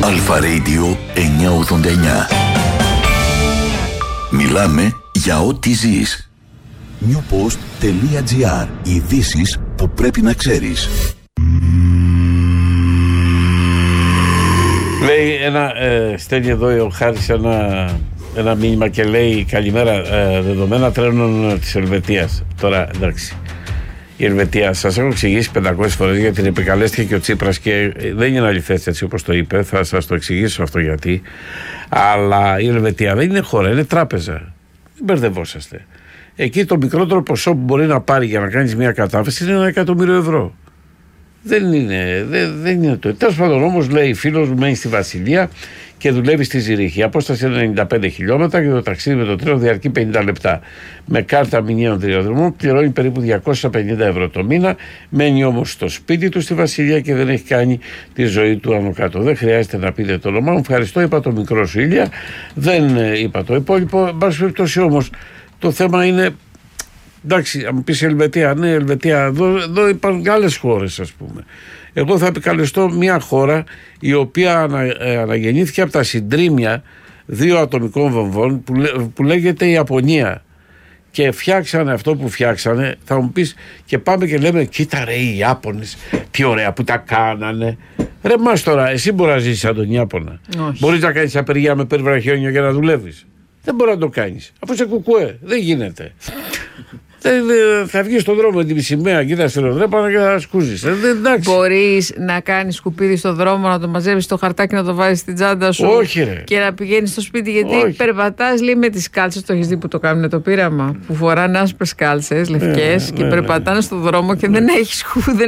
Αλφα Radio 989. Μιλάμε για ό,τι ζεις. newpost.gr. Ειδήσεις που πρέπει να ξέρεις. Λέει στέλνει εδώ ο Χάρης ένα μήνυμα και λέει καλημέρα, δεδομένα τρένων της Ελβετίας. Τώρα εντάξει, η Ελβετία σας έχω εξηγήσει 500 φορές γιατί την επικαλέστηκε και ο Τσίπρας και δεν είναι αληθές έτσι όπως το είπε, θα σας το εξηγήσω αυτό γιατί, αλλά η Ελβετία δεν είναι χώρα, είναι τράπεζα, μην μπερδευόσαστε. Εκεί το μικρότερο ποσό που μπορεί να πάρει για να κάνεις μια κατάθεση είναι 1 εκατομμύριο ευρώ. Δεν είναι το. Τέλος πάντων, όμως, λέει φίλος μου, μένει στη Βασιλεία και δουλεύει στη Ζηρίχη. Η απόσταση είναι 95 χιλιόμετρα και το ταξίδι με το τρένο διαρκεί 50 λεπτά. Με κάρτα μηνιαίων τριοδρομών πληρώνει περίπου 250 ευρώ το μήνα. Μένει όμως στο σπίτι του στη Βασιλεία και δεν έχει κάνει τη ζωή του άνω κάτω. Δεν χρειάζεται να πείτε το όνομά μου. Ευχαριστώ, είπα το μικρό σου Ήλια. Δεν είπα το υπόλοιπο. Εν πάση περιπτώσει όμως, το θέμα είναι. Εντάξει, αν μου πεις Ελβετία, ναι, Ελβετία, εδώ υπάρχουν άλλες χώρες, ας πούμε. Εγώ θα επικαλεστώ μια χώρα η οποία αναγεννήθηκε από τα συντρίμμια 2 ατομικών βομβών που λέγεται η Ιαπωνία. Και φτιάξανε αυτό που φτιάξανε, θα μου πεις, και πάμε και λέμε, κοίτα ρε οι Ιάπωνες, τι ωραία που τα κάνανε. Ρε μας τώρα, εσύ μπορείς να ζήσεις σαν τον Ιάπωνα. Μπορείς να κάνεις απεργία με περιβραχιόνιο για να δουλεύεις. Δεν μπορεί να το κάνεις. Αφού είσαι κουκουέ, δεν γίνεται. Θα βγεις στον δρόμο με την σημαία, κοίτα σφυροδρέπανα και θα σκούζεις. Μπορείς να κάνεις σκουπίδι στον δρόμο, να το μαζεύεις στο χαρτάκι, να το βάζεις στην τσάντα σου. Όχι, ρε. Και να πηγαίνεις στο σπίτι, γιατί περπατάς, λέει, με τις κάλτσες. Το έχεις δει που το κάνουν το πείραμα? Που φοράνε άσπρες κάλτσες, λευκές, και περπατάνε στον δρόμο και δεν έχει σκουπίδι.